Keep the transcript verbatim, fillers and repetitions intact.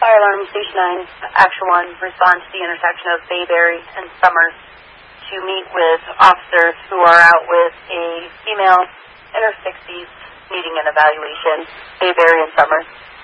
Fire Alarm Station nine, Action one, respond to the intersection of Bayberry and Summers to meet with officers who are out with a female in her sixties needing an evaluation, Bayberry and Summers.